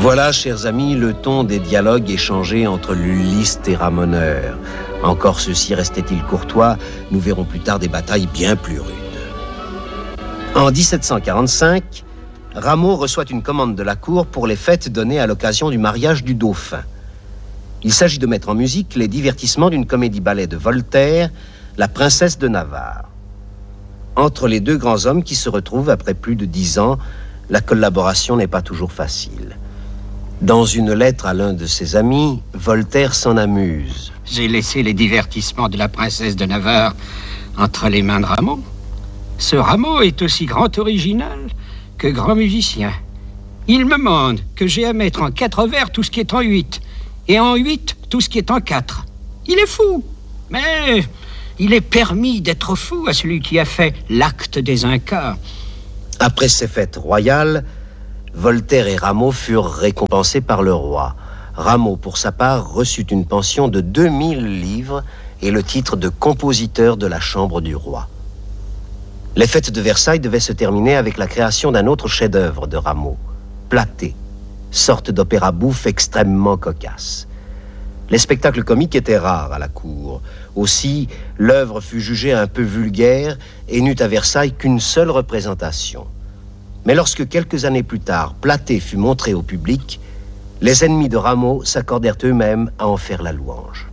Voilà, chers amis, le ton des dialogues échangés entre l'Ulysse et Ramoneur. Encore ceux-ci restaient-ils courtois, nous verrons plus tard des batailles bien plus rudes. En 1745, Rameau reçoit une commande de la cour pour les fêtes données à l'occasion du mariage du dauphin. Il s'agit de mettre en musique les divertissements d'une comédie-ballet de Voltaire, La Princesse de Navarre. Entre les deux grands hommes qui se retrouvent après plus de 10 ans, la collaboration n'est pas toujours facile. Dans une lettre à l'un de ses amis, Voltaire s'en amuse. J'ai laissé les divertissements de la princesse de Navarre entre les mains de Rameau. Ce Rameau est aussi grand original que grand musicien. Il me demande que j'ai à mettre en 4 vers tout ce qui est en 8, et en 8 tout ce qui est en 4. Il est fou, mais il est permis d'être fou à celui qui a fait l'acte des Incas. Après ces fêtes royales, Voltaire et Rameau furent récompensés par le roi. Rameau, pour sa part, reçut une pension de 2000 livres et le titre de compositeur de la chambre du roi. Les fêtes de Versailles devaient se terminer avec la création d'un autre chef-d'œuvre de Rameau, Platée, sorte d'opéra bouffe extrêmement cocasse. Les spectacles comiques étaient rares à la cour. Aussi, l'œuvre fut jugée un peu vulgaire et n'eut à Versailles qu'une seule représentation. Mais lorsque, quelques années plus tard, Platée fut montré au public, les ennemis de Rameau s'accordèrent eux-mêmes à en faire la louange.